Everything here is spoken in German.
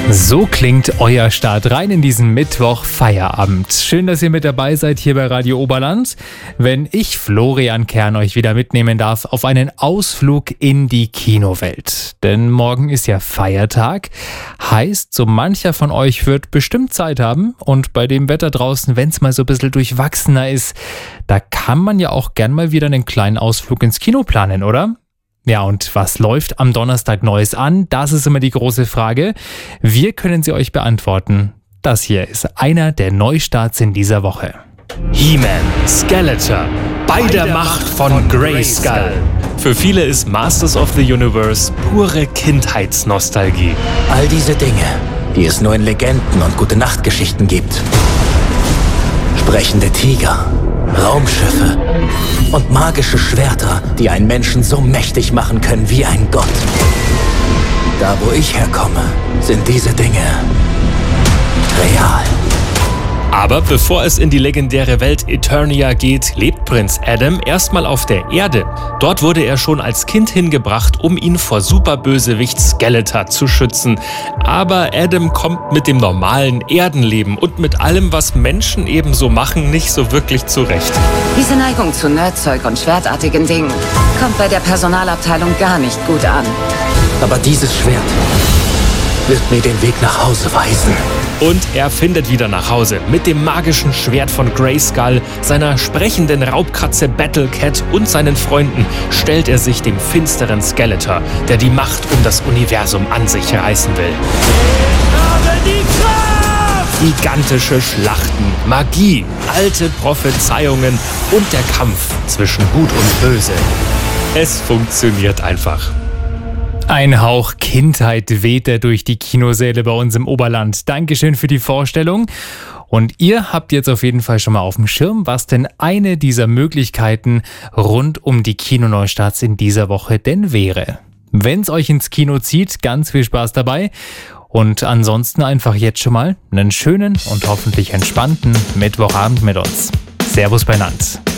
So klingt euer Start rein in diesen Mittwoch-Feierabend. Schön, dass ihr mit dabei seid hier bei Radio Oberland, wenn ich, Florian Kern, euch wieder mitnehmen darf auf einen Ausflug in die Kinowelt. Denn morgen ist ja Feiertag, heißt, so mancher von euch wird bestimmt Zeit haben und bei dem Wetter draußen, wenn es mal so ein bisschen durchwachsener ist, da kann man ja auch gern mal wieder einen kleinen Ausflug ins Kino planen, oder? Ja, und was läuft am Donnerstag Neues an? Das ist immer die große Frage. Wir können sie euch beantworten. Das hier ist einer der Neustarts in dieser Woche. He-Man, Skeletor, bei der Macht von Grayskull. Für viele ist Masters of the Universe pure Kindheitsnostalgie. All diese Dinge, die es nur in Legenden und Gute-Nacht-Geschichten gibt. Sprechende Tiger, Raumschiffe und magische Schwerter, die einen Menschen so mächtig machen können wie ein Gott. Da, wo ich herkomme, sind diese Dinge real. Aber bevor es in die legendäre Welt Eternia geht, lebt Prinz Adam erstmal auf der Erde. Dort wurde er schon als Kind hingebracht, um ihn vor Superbösewicht Skeletor zu schützen. Aber Adam kommt mit dem normalen Erdenleben und mit allem, was Menschen ebenso machen, nicht so wirklich zurecht. Diese Neigung zu Nerdzeug und schwertartigen Dingen kommt bei der Personalabteilung gar nicht gut an. Aber dieses Schwert wird mir den Weg nach Hause weisen. Und er findet wieder nach Hause. Mit dem magischen Schwert von Grayskull, seiner sprechenden Raubkatze Battlecat und seinen Freunden stellt er sich dem finsteren Skeletor, der die Macht um das Universum an sich reißen will. Habe die Kraft! Gigantische Schlachten, Magie, alte Prophezeiungen und der Kampf zwischen Gut und Böse. Es funktioniert einfach. Ein Hauch Kindheit weht er durch die Kinosäle bei uns im Oberland. Dankeschön für die Vorstellung. Und ihr habt jetzt auf jeden Fall schon mal auf dem Schirm, was denn eine dieser Möglichkeiten rund um die Kinoneustarts in dieser Woche denn wäre. Wenn es euch ins Kino zieht, ganz viel Spaß dabei. Und ansonsten einfach jetzt schon mal einen schönen und hoffentlich entspannten Mittwochabend mit uns. Servus beieinander.